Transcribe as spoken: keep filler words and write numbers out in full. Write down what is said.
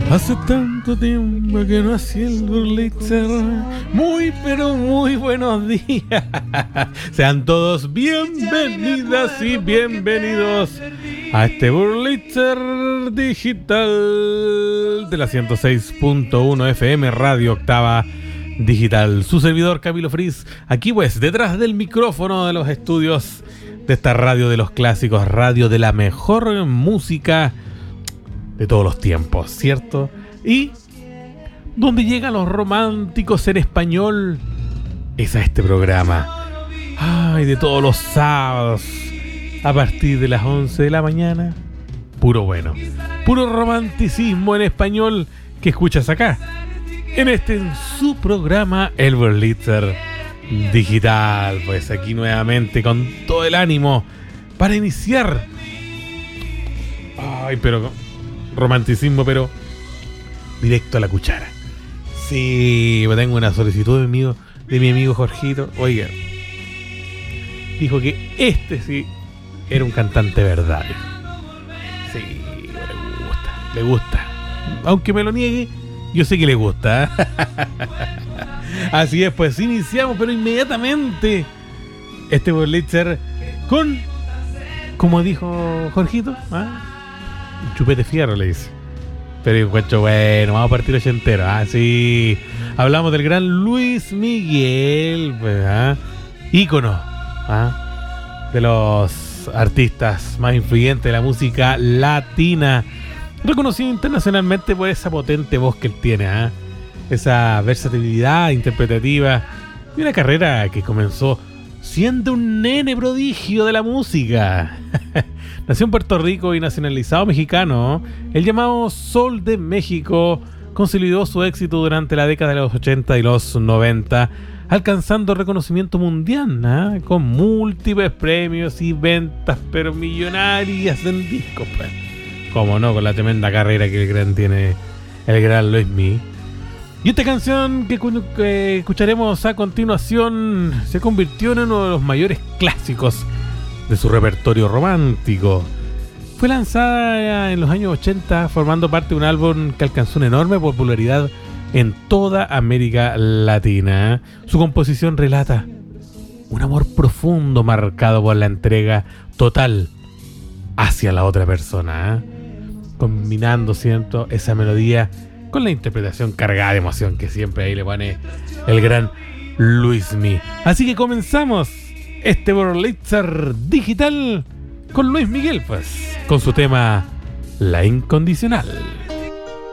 Hace tanto tiempo que no hacía el Burlitzer. Muy, pero muy buenos días. Sean todos bienvenidas y bienvenidos a este Burlitzer digital de la ciento seis punto uno F M Radio Octava Digital. Su servidor Camilo Frizz, aquí pues detrás del micrófono de los estudios de esta radio de los clásicos, radio de la mejor música de todos los tiempos, ¿cierto? Y donde llegan los románticos en español es a este programa. Ay, de todos los sábados a partir de las once de la mañana. Puro bueno, puro romanticismo en español que escuchas acá, en este, en su programa El Burlitzer Digital. Pues aquí nuevamente con todo el ánimo para iniciar. Ay, pero romanticismo, pero directo a la cuchara. Sí, tengo una solicitud de mi amigo, de mi amigo Jorgito. Oiga, dijo que este sí era un cantante verdadero. Sí, le gusta, le gusta. Aunque me lo niegue, yo sé que le gusta. Así es, pues iniciamos, pero inmediatamente este Burlitzer con, como dijo Jorgito, ¿ah? Un chupete fierro, le dice. Pero yo encuentro bueno, vamos a partir ochentero. Ah, sí. Hablamos del gran Luis Miguel, pues, ¿ah? Ícono, ¿ah? De los artistas más influyentes de la música latina. Reconocido internacionalmente por esa potente voz que él tiene, ¿ah? Esa versatilidad interpretativa y una carrera que comenzó siendo un nene prodigio de la música. Nació en Puerto Rico y nacionalizado mexicano, el llamado Sol de México consolidó su éxito durante la década de los ochenta y los noventa, alcanzando reconocimiento mundial, ¿eh? Con múltiples premios y ventas, pero millonarias en discos, pues. Como no, con la tremenda carrera que el gran tiene el gran Luis Miguel. Y esta canción que, que escucharemos a continuación se convirtió en uno de los mayores clásicos de su repertorio romántico. Fue lanzada en los años ochenta, formando parte de un álbum que alcanzó una enorme popularidad en toda América Latina. Su composición relata un amor profundo marcado por la entrega total hacia la otra persona, ¿eh? Combinando, siento, esa melodía con la interpretación cargada de emoción que siempre ahí le pone el gran Luis Miguel. Así que comenzamos este Burlitzer digital con Luis Miguel, pues, con su tema La Incondicional.